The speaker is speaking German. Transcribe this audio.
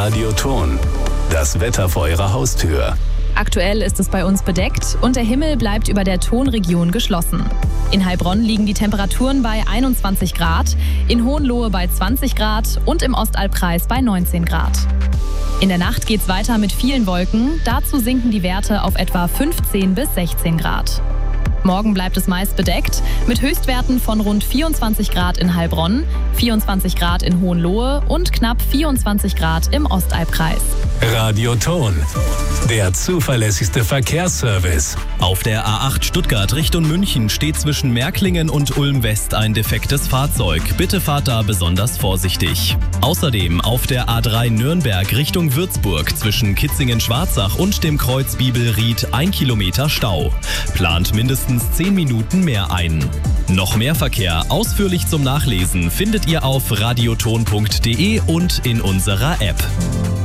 Radioton. Das Wetter vor Ihrer Haustür. Aktuell ist es bei uns bedeckt und der Himmel bleibt über der Tonregion geschlossen. In Heilbronn liegen die Temperaturen bei 21 Grad, in Hohenlohe bei 20 Grad und im Ostalbkreis bei 19 Grad. In der Nacht geht's weiter mit vielen Wolken, dazu sinken die Werte auf etwa 15 bis 16 Grad. Morgen bleibt es meist bedeckt, mit Höchstwerten von rund 24 Grad in Heilbronn, 24 Grad in Hohenlohe und knapp 24 Grad im Ostalbkreis. Radioton, der zuverlässigste Verkehrsservice. Auf der A8 Stuttgart Richtung München steht zwischen Märklingen und Ulm-West ein defektes Fahrzeug. Bitte fahrt da besonders vorsichtig. Außerdem auf der A3 Nürnberg Richtung Würzburg zwischen Kitzingen-Schwarzach und dem Kreuz Bibelried 1 Kilometer Stau. Plant mindestens 10 Minuten mehr ein. Noch mehr Verkehr ausführlich zum Nachlesen findet ihr auf radioton.de und in unserer App.